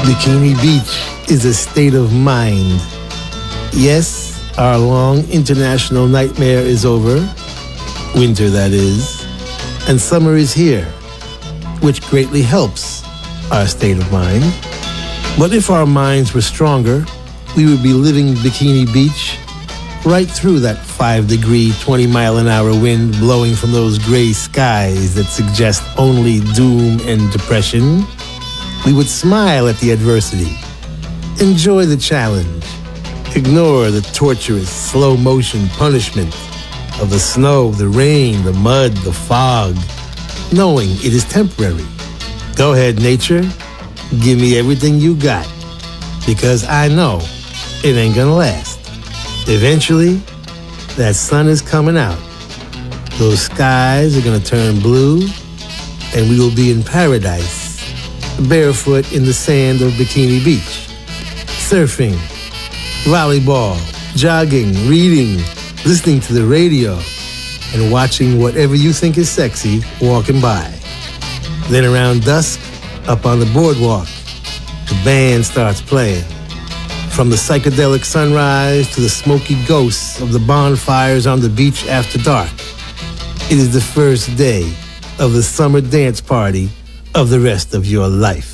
Bikini Beach is a state of mind. Yes, our long international nightmare is over. Winter, that is. And summer is here, which greatly helps our state of mind. But if our minds were stronger, we would be living Bikini Beach right through that 5-degree, 20-mile-an-hour wind blowing from those gray skies that suggest only doom and depression. We would smile at the adversity, enjoy the challenge, ignore the torturous, slow-motion punishment of the snow, the rain, the mud, the fog, knowing it is temporary. Go ahead, nature. Give me everything you got, because I know it ain't gonna last. Eventually, that sun is coming out. Those skies are gonna turn blue, and we will be in paradise, barefoot in the sand of Bikini Beach, surfing, volleyball, jogging, reading, listening to the radio, and watching whatever you think is sexy walking by. Then around dusk, up on the boardwalk, the band starts playing. From the psychedelic sunrise to the smoky ghosts of the bonfires on the beach after dark, it is the first day of the summer dance party of the rest of your life.